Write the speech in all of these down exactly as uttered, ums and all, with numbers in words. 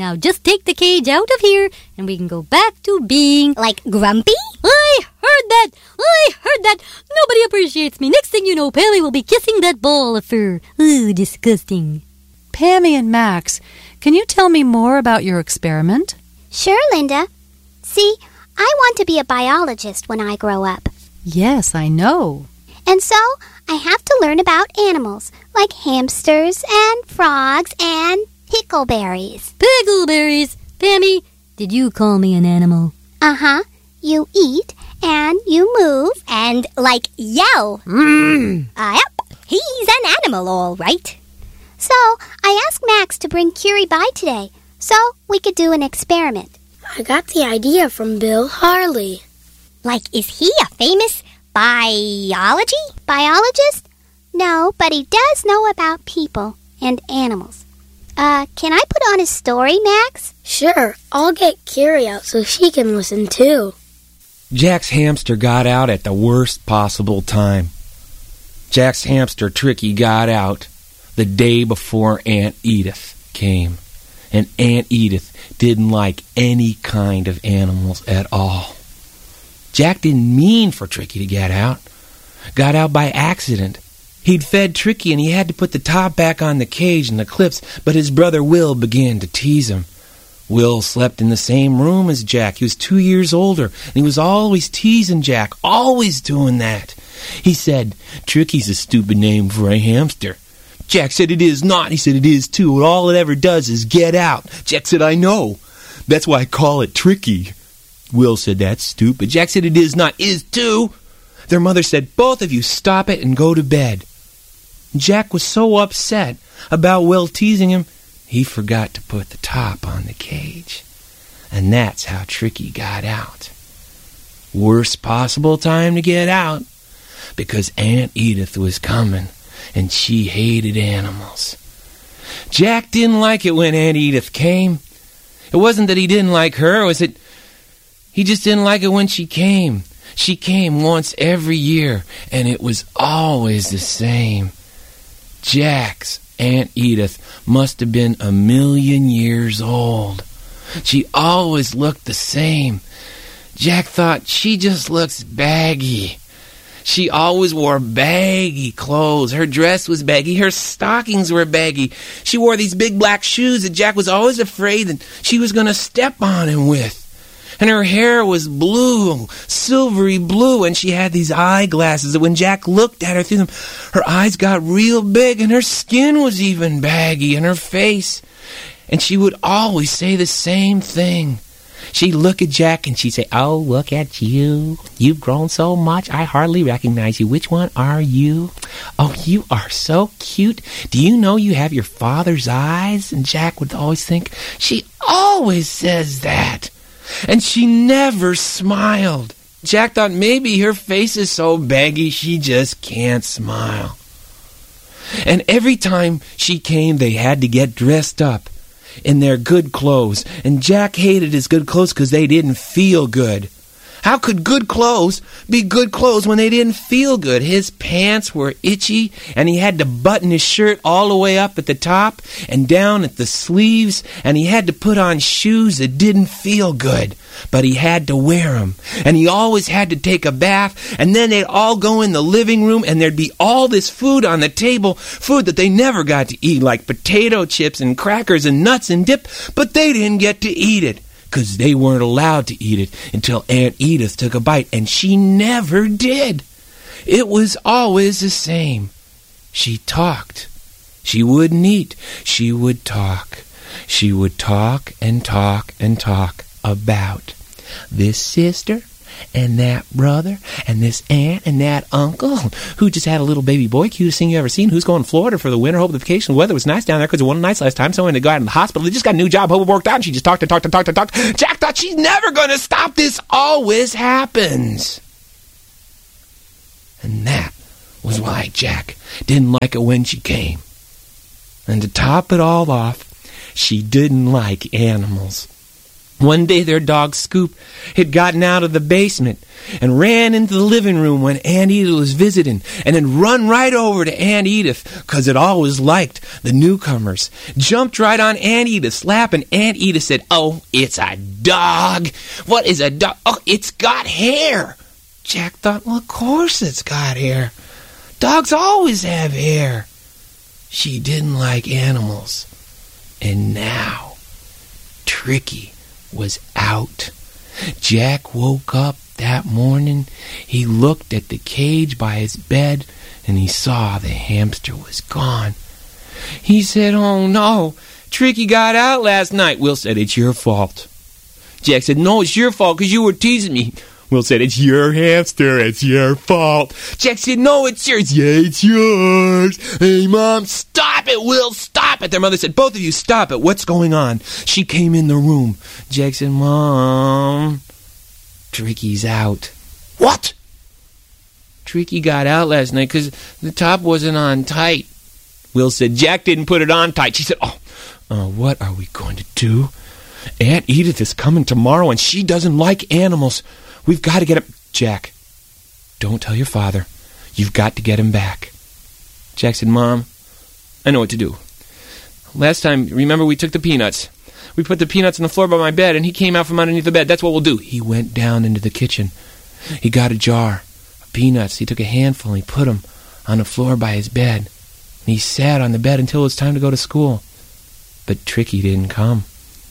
Now just take the cage out of here, and we can go back to being... Like grumpy? I heard that! I heard that! Nobody appreciates me. Next thing you know, Pammy will be kissing that ball of fur. Ooh, disgusting. Pammy and Max, can you tell me more about your experiment? Sure, Linda. See, I want to be a biologist when I grow up. Yes, I know. And so, I have to learn about animals, like hamsters and frogs and pickleberries. Pickleberries! Pammy, did you call me an animal? Uh-huh. You eat, and you move, and, like, yell. Mmm! Uh, yep, he's an animal, all right. So, I asked Max to bring Curie by today, so we could do an experiment. I got the idea from Bill Harley. Like, is he a famous biology? Biologist? No, but he does know about people and animals. Uh, can I put on his story, Max? Sure, I'll get Curie out so she can listen too. Jack's hamster got out at the worst possible time. Jack's hamster Tricky got out the day before Aunt Edith came. And Aunt Edith didn't like any kind of animals at all. Jack didn't mean for Tricky to get out. Got out by accident. He'd fed Tricky and he had to put the top back on the cage and the clips, but his brother Will began to tease him. Will slept in the same room as Jack. He was two years older, and he was always teasing Jack, always doing that. He said, "Tricky's a stupid name for a hamster." Jack said, "It is not." He said, "It is too. And all it ever does is get out." Jack said, "I know. That's why I call it Tricky." Will said, "That's stupid." Jack said, "It is not. Is too." Their mother said, "Both of you stop it and go to bed." Jack was so upset about Will teasing him, he forgot to put the top on the cage. And that's how Tricky got out. Worst possible time to get out, because Aunt Edith was coming, and she hated animals. Jack didn't like it when Aunt Edith came. It wasn't that he didn't like her, it was that he just didn't like it when she came. She came once every year, and it was always the same. Jack's Aunt Edith must have been a million years old. She always looked the same. Jack thought, she just looks baggy. She always wore baggy clothes. Her dress was baggy. Her stockings were baggy. She wore these big black shoes that Jack was always afraid that she was going to step on him with. And her hair was blue, silvery blue, and she had these eyeglasses that when Jack looked at her through them, her eyes got real big, and her skin was even baggy, and her face. And she would always say the same thing. She'd look at Jack and she'd say, "Oh, look at you. You've grown so much, I hardly recognize you. Which one are you? Oh, you are so cute. Do you know you have your father's eyes?" And Jack would always think, she always says that. And she never smiled. Jack thought maybe her face is so baggy she just can't smile. And every time she came, they had to get dressed up in their good clothes. And Jack hated his good clothes because they didn't feel good. How could good clothes be good clothes when they didn't feel good? His pants were itchy, and he had to button his shirt all the way up at the top and down at the sleeves, and he had to put on shoes that didn't feel good, but he had to wear them. And he always had to take a bath, and then they'd all go in the living room, and there'd be all this food on the table, food that they never got to eat, like potato chips and crackers and nuts and dip, but they didn't get to eat it, because they weren't allowed to eat it until Aunt Edith took a bite, and she never did. It was always the same. She talked. She wouldn't eat. She would talk. She would talk and talk and talk about this sister and that brother and this aunt and that uncle who just had a little baby boy, cutest thing you ever seen, who's going to Florida for the winter, hope the vacation, the weather was nice down there because it wasn't nice last time, so when they go out in the hospital, they just got a new job, hope it worked out, and she just talked and talked and talked and talked. Jack thought she's never going to stop. This always happens. And that was why Jack didn't like it when she came. And to top it all off, she didn't like animals. One day their dog Scoop had gotten out of the basement and ran into the living room when Aunt Edith was visiting, and then run right over to Aunt Edith, 'cause it always liked the newcomers. Jumped right on Aunt Edith's lap, and Aunt Edith said, "Oh, it's a dog. What is a dog? Oh, it's got hair." Jack thought, well, of course it's got hair. Dogs always have hair. She didn't like animals. And now, Tricky was out. Jack woke up that morning. He looked at the cage by his bed, and he saw the hamster was gone. He said, "Oh no, Tricky got out last night." Will said, "It's your fault." Jack said, "No, it's your fault because you were teasing me." Will said, "It's your hamster, it's your fault." Jack said, "No, it's yours." "Yeah, it's yours." "Hey, Mom, stop it, Will, stop it." Their mother said, "Both of you, stop it. What's going on?" She came in the room. Jack said, "Mom, Tricky's out." "What?" "Tricky got out last night because the top wasn't on tight." Will said, "Jack didn't put it on tight." She said, oh, uh, what are we going to do? Aunt Edith is coming tomorrow, and she doesn't like animals. We've got to get him. Jack, don't tell your father. You've got to get him back. Jack said, "Mom, I know what to do. Last time, remember we took the peanuts. We put the peanuts on the floor by my bed, and he came out from underneath the bed. That's what we'll do." He went down into the kitchen. He got a jar of peanuts. He took a handful, and he put them on the floor by his bed. And he sat on the bed until it was time to go to school. But Tricky didn't come.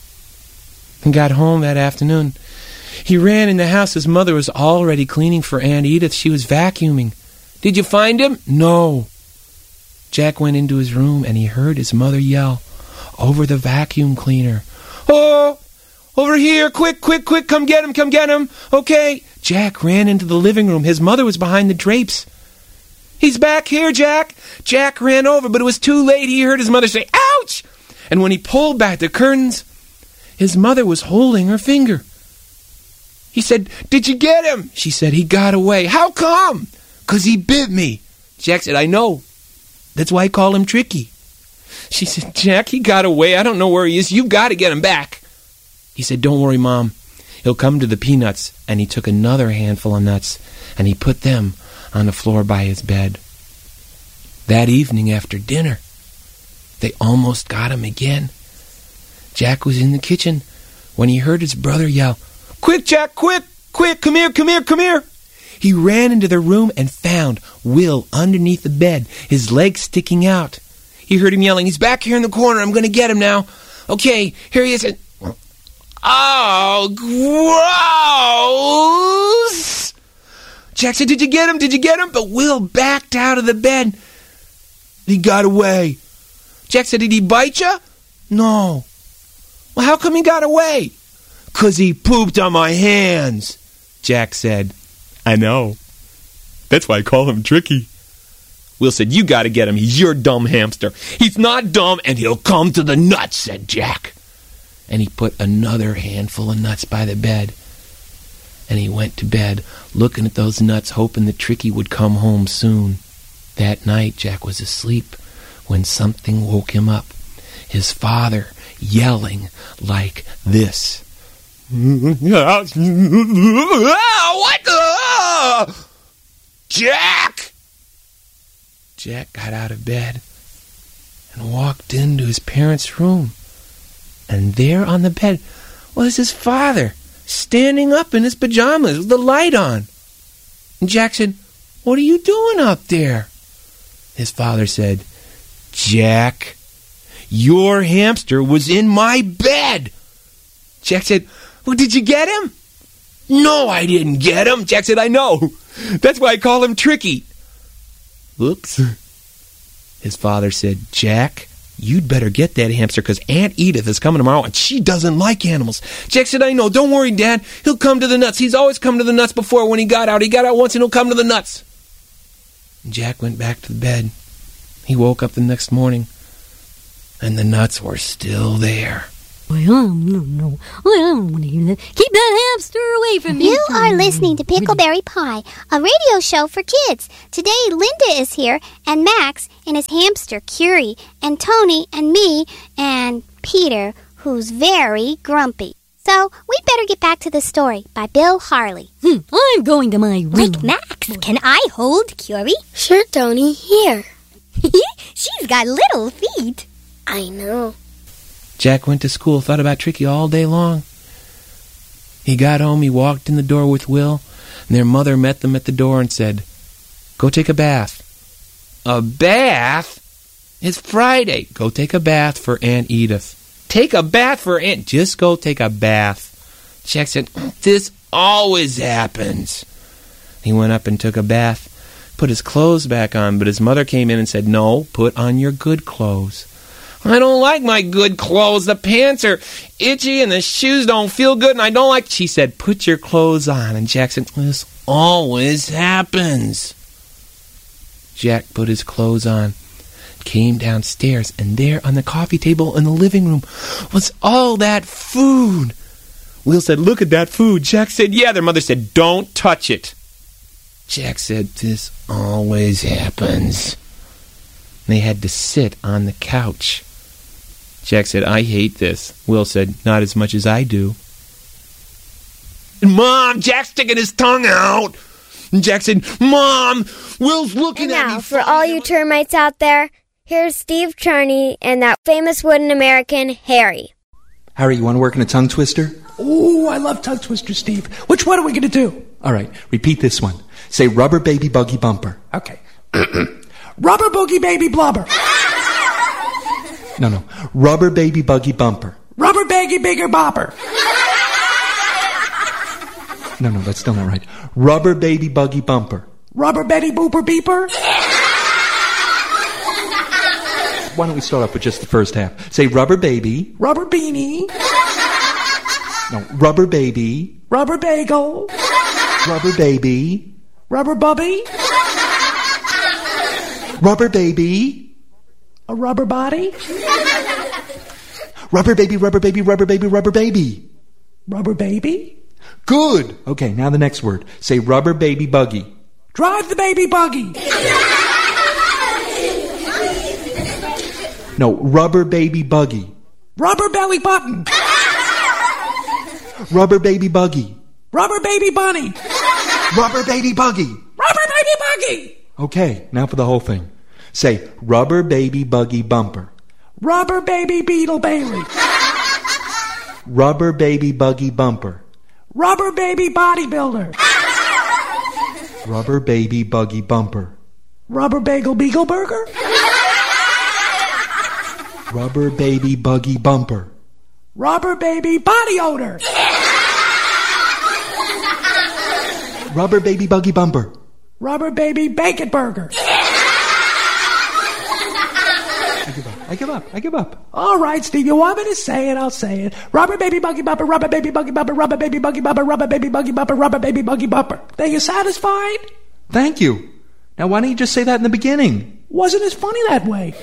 He got home that afternoon. He ran in the house. His mother was already cleaning for Aunt Edith. She was vacuuming. "Did you find him?" "No." Jack went into his room, and he heard his mother yell over the vacuum cleaner, "Oh, over here, quick, quick, quick, come get him, come get him, okay." Jack ran into the living room. His mother was behind the drapes. "He's back here, Jack." Jack ran over, but it was too late. He heard his mother say, "Ouch!" And when he pulled back the curtains, his mother was holding her finger. He said, "Did you get him?" She said, "He got away." "How come?" "'Cause he bit me." Jack said, "I know. That's why I call him Tricky." She said, "Jack, he got away. I don't know where he is. You've got to get him back." He said, "Don't worry, Mom. He'll come to the peanuts." And he took another handful of nuts, and he put them on the floor by his bed. That evening after dinner, they almost got him again. Jack was in the kitchen when he heard his brother yell, "Quick, Jack, quick, quick, come here, come here, come here." He ran into the room and found Will underneath the bed, his legs sticking out. He heard him yelling, "He's back here in the corner. I'm going to get him now." "Okay, here he is." "Oh, gross!" Jack said, "Did you get him? Did you get him?" But Will backed out of the bed. "He got away." Jack said, "Did he bite you?" "No." "Well, how come he got away?" "'Cause he pooped on my hands," Jack said. "I know. That's why I call him Tricky." Will said, "You got to get him. He's your dumb hamster." "He's not dumb, and he'll come to the nuts," said Jack. And he put another handful of nuts by the bed. And he went to bed, looking at those nuts, hoping that Tricky would come home soon. That night, Jack was asleep when something woke him up. His father yelling like this. "What the? Jack!" Jack got out of bed and walked into his parents' room. And there on the bed was his father, standing up in his pajamas with the light on. And Jack said, "What are you doing up there?" His father said, "Jack, your hamster was in my bed." Jack said, "Well, did you get him?" "No, I didn't get him." Jack said, "I know. That's why I call him Tricky." "Oops." His father said, "Jack, you'd better get that hamster because Aunt Edith is coming tomorrow and she doesn't like animals." Jack said, "I know. Don't worry, Dad. He'll come to the nuts. He's always come to the nuts before when he got out. He got out once and he'll come to the nuts." And Jack went back to the bed. He woke up the next morning and the nuts were still there. Well, no, no. Well, I don't want to hear that. Keep that hamster away from me. You are listening to Pickleberry Pie, a radio show for kids. Today, Linda is here, and Max and his hamster, Curie, and Tony, and me, and Peter, who's very grumpy. So, we'd better get back to the story by Bill Harley. Hmm, I'm going to my room. Like Max, can I hold Curie? Sure, Tony. Here. She's got little feet. I know. Jack went to school, thought about Tricky all day long. He got home, he walked in the door with Will, and their mother met them at the door and said, "Go take a bath." "A bath? It's Friday." "Go take a bath for Aunt Edith." "Take a bath for Aunt..." "Just go take a bath." Jack said, "This always happens." He went up and took a bath, put his clothes back on, but his mother came in and said, "No, put on your good clothes." "I don't like my good clothes. The pants are itchy and the shoes don't feel good and I don't like..." She said, "Put your clothes on." And Jack said, "This always happens." Jack put his clothes on, came downstairs, and there on the coffee table in the living room was all that food. Will said, "Look at that food." Jack said, "Yeah." Their mother said, "Don't touch it." Jack said, "This always happens." They had to sit on the couch. Jack said, "I hate this." Will said, "Not as much as I do." "Mom, Jack's sticking his tongue out." And Jack said, "Mom, Will's looking and at now, me." for all you termites out there, here's Steve Cherney and that famous wooden American, Harry. Harry, you want to work in a tongue twister? Oh, I love tongue twisters, Steve. Which one are we going to do? All right, repeat this one. Say rubber baby buggy bumper. Okay. Rubber boogie baby blubber. No, no. Rubber baby buggy bumper. Rubber baggy bigger bopper. No, no, that's still not right. Rubber baby buggy bumper. Rubber Betty booper beeper. Why don't we start off with just the first half? Say rubber baby. Rubber beanie. No, rubber baby. Rubber bagel. Rubber baby. Rubber bubby. Rubber baby. A rubber body. Rubber baby, rubber baby, rubber baby, rubber baby. Rubber baby. Good. Okay, now the next word. Say rubber baby buggy. Drive the baby buggy. No, rubber baby buggy. Rubber belly button. Rubber baby buggy. Rubber baby bunny. Rubber baby buggy. Rubber baby buggy. Okay, now for the whole thing. Say rubber baby buggy bumper. Rubber baby Beetle Bailey. Rubber baby buggy bumper. Rubber baby bodybuilder. Rubber baby buggy bumper. Rubber bagel beagle burger. Rubber baby buggy bumper. Rubber baby body odor. Rubber baby buggy bumper. Rubber baby bacon burger. I give up. I give up. I give up. All right, Steve, you want me to say it? I'll say it. Rubber baby buggy bumper, rubber baby buggy bumper, rubber baby buggy bumper, rubber baby buggy bumper, rubber baby buggy bumper. Are you satisfied? Thank you. Now why don't you just say that in the beginning? Wasn't as funny that way.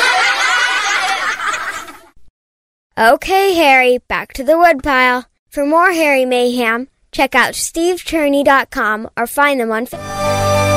Okay, Harry, back to the woodpile. For more Harry Mayhem, check out steve cherney dot com or find them on Facebook.